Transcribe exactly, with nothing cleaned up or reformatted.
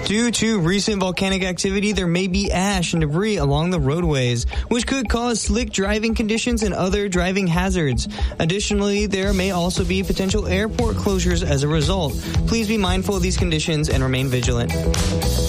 Due to recent volcanic activity, there may be ash and debris along the roadways, which could cause slick driving conditions and other driving hazards. Additionally, there may also be potential airport closures as a result. Please be mindful of these conditions and remain vigilant.